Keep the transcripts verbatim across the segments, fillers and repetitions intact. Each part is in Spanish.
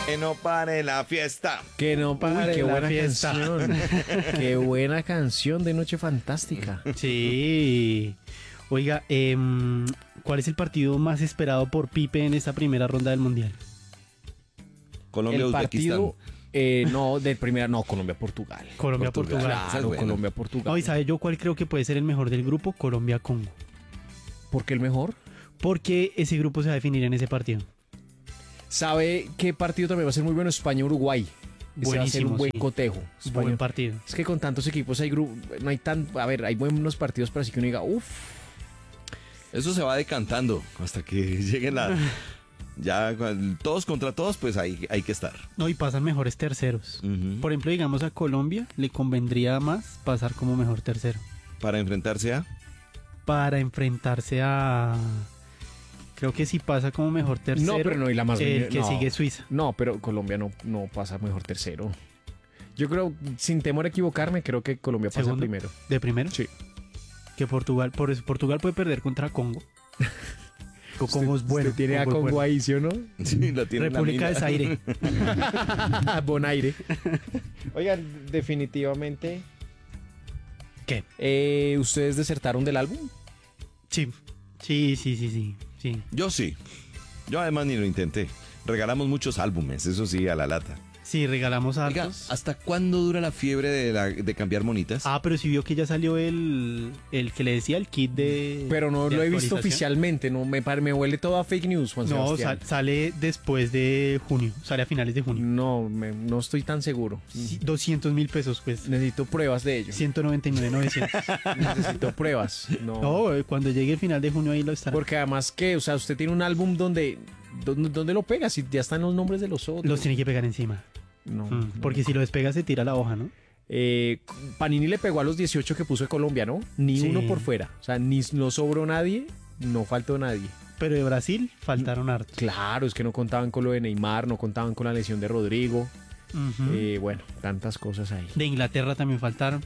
Que no pare la fiesta. Que no pare Uy, qué la buena fiesta. canción. Qué buena canción de Noche Fantástica. Sí. Oiga, em, ¿cuál es el partido más esperado por Pipe en esta primera ronda del Mundial? Colombia, El Uzbekistán. partido, eh, no, del primera, no, Colombia-Portugal. Colombia-Portugal. Portugal. Claro, bueno. Colombia-Portugal. No, ¿y sabe yo cuál creo que puede ser el mejor del grupo? Colombia-Congo. ¿Por qué el mejor? Porque ese grupo se va a definir en ese partido. ¿Sabe qué partido también va a ser muy bueno? España-Uruguay. Ese va a ser Buenísimo, un buen sí. cotejo. España- Buen partido. Es que con tantos equipos hay gru- no hay tan, a ver, hay buenos partidos, pero así que uno diga, uff, Eso se va decantando hasta que lleguen la... Ya cuando- todos contra todos, pues ahí hay que estar. No, y pasan mejores terceros. Ujú. Por ejemplo, digamos a Colombia le convendría más pasar como mejor tercero. Para enfrentarse a... Para enfrentarse a... Creo que si pasa como mejor tercero, No, pero no, y la más el que no. sigue Suiza. No, pero Colombia no, no pasa mejor tercero. Yo creo, sin temor a equivocarme, creo que Colombia pasa Segundo. primero. ¿De primero? Sí. Que Portugal, por eso Portugal puede perder contra Congo. Co- Congo es bueno. Usted tiene a Congo es Congo bueno. ahí, ¿sí o no? Sí, la tiene en la República de mina. Zaire. Bonaire. Oigan, definitivamente. ¿Qué? Eh, ¿Ustedes desertaron del álbum? Sí. Sí, sí, sí, sí. sí. Yo sí. Yo además ni lo intenté. Regalamos muchos álbumes, eso sí, a la lata. Sí, regalamos Oiga, hartos. ¿hasta cuándo dura la fiebre de, la- de cambiar monitas? Ah, pero si vio que ya salió el, el que le decía el kit de. Pero no de lo he visto actualización. oficialmente, no me, pare- me huele todo a fake news, Juan No, Sebastián. sal- sale después de junio. Sale a finales de junio. No, me- no estoy tan seguro. Sí, doscientos mil pesos, pues. Necesito pruebas de ello. ciento noventa y nueve mil novecientos. Necesito pruebas. No. No, eh, cuando llegue el final de junio ahí lo estará. Porque además que, o sea, usted tiene un álbum donde, donde, donde lo pega, si ya están los nombres de los otros. Los tiene que pegar encima. No, Mm, no. Porque si lo despega se tira la hoja, ¿no? Eh, Panini le pegó a los dieciocho que puso de Colombia, ¿no? Ni Sí. uno por fuera. O sea, ni no sobró nadie, no faltó nadie. Pero de Brasil faltaron hartos. Claro, es que no contaban con lo de Neymar, no contaban con la lesión de Rodrigo. Ujú. Eh, bueno, tantas cosas ahí. De Inglaterra también faltaron.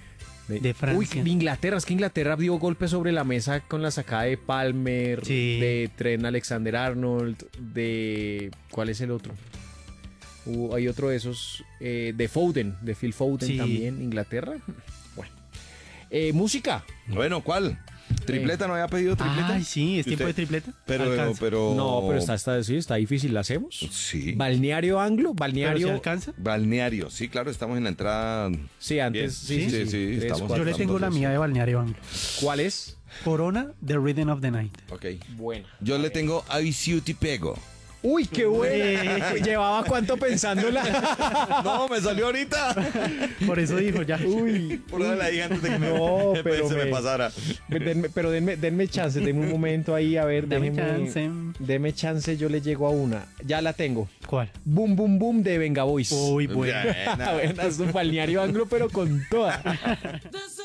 de Francia. Uy, Inglaterra, es que Inglaterra dio golpes sobre la mesa con la sacada de Palmer, Sí. de Trent Alexander-Arnold, de... ¿Cuál es el otro? Hubo- hay otro de esos, eh, de Foden, de Phil Foden Sí. también, Inglaterra. Bueno. Eh, música. Bueno, ¿cuál? ¿Tripleta? ¿No había pedido tripleta? Ay, sí, es ¿Y tiempo de usted? tripleta. Pero, Alcanza. pero... No, pero está, está, sí, está difícil, ¿la hacemos? Sí. Balneario Anglo, Pero Balneario... si alcanza. Balneario. Sí, claro, estamos en la entrada... Sí, antes, Bien. sí, sí, Sí, sí, sí, Tres, estamos- cuatro. Yo le tengo la entonces. mía de Balneario Anglo. ¿Cuál es? Corona, The Rhythm of the Night. Ok. Buena. Yo le tengo Aviciu Ti Pego. Uy, qué buena. Llevaba cuánto pensándola. No, me salió ahorita. Por eso dijo ya. Uy. Por eso la dije antes de que me, No, pero se me me- pasara. Denme- pero denme, denme chance, denme un momento ahí, a ver, Dame déjeme- chance. Deme chance, yo le llego a una. Ya la tengo. ¿Cuál? Boom, boom, boom de Venga Boys. Uy, bueno. Buena. Buena, es un balneario anglo, pero con toda.